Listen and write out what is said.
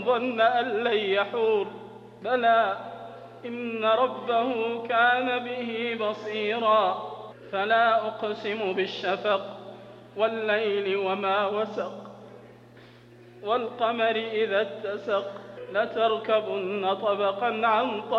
وظن أن لن يحور بلى إن ربه كان به بصيرا. فلا أقسم بالشفق والليل وما وسق والقمر إذا اتسق لتركبن طبقا عن طبق